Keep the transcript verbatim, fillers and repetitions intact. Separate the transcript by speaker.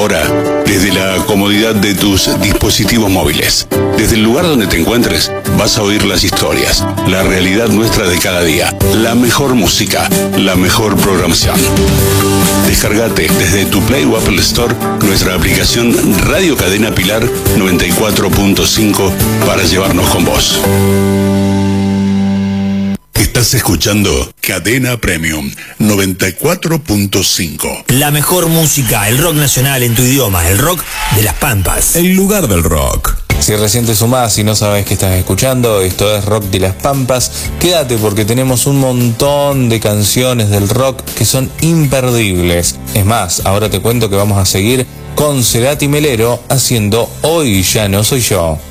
Speaker 1: ahora desde la comodidad de tus dispositivos móviles. Desde el lugar donde te encuentres, vas a oír las historias, la realidad nuestra de cada día, la mejor música, la mejor programación. Descargate desde tu Play o Apple Store nuestra aplicación Radio Cadena Pilar noventa y cuatro punto cinco para llevarnos con vos. Estás escuchando Cadena Premium noventa y cuatro punto cinco.
Speaker 2: La mejor música, el rock nacional en tu idioma, el rock de las Pampas.
Speaker 3: El lugar del rock.
Speaker 4: Si recién te sumás y no sabes qué estás escuchando, esto es Rock de las Pampas. Quédate porque tenemos un montón de canciones del rock que son imperdibles. Es más, ahora te cuento que vamos a seguir con Cerati Melero haciendo Hoy Ya No Soy Yo.